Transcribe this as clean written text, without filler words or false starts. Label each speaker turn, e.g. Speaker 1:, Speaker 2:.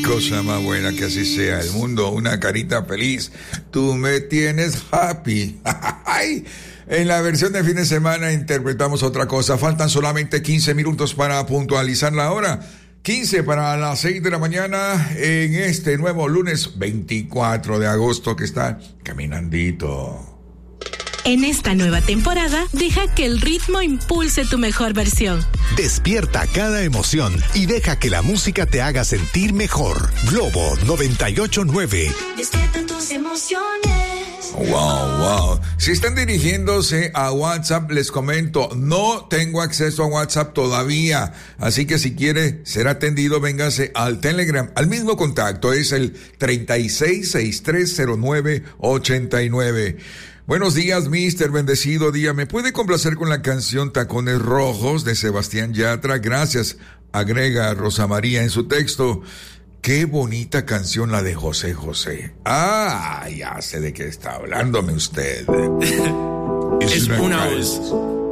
Speaker 1: cosa más buena que así sea el mundo, una carita feliz. Tú me tienes happy. En la versión de fin de semana interpretamos otra cosa. Faltan solamente 15 minutos para puntualizar la hora. 15 para las 6 de la mañana en este nuevo lunes 24 de agosto que está caminandito.
Speaker 2: En esta nueva temporada, deja que el ritmo impulse tu mejor versión.
Speaker 3: Despierta cada emoción y deja que la música te haga sentir mejor. Globo 98.9.
Speaker 4: Despierta tus emociones.
Speaker 1: Wow. Si están dirigiéndose a WhatsApp, les comento, no tengo acceso a WhatsApp todavía. Así que si quiere ser atendido, véngase al Telegram, al mismo contacto, es el 36630989. Buenos días, mister, bendecido día. ¿Me puede complacer con la canción Tacones Rojos de Sebastián Yatra? Gracias, agrega Rosa María en su texto. Qué bonita canción la de José José. Ah, ya sé de qué está hablándome usted.
Speaker 5: Es una vez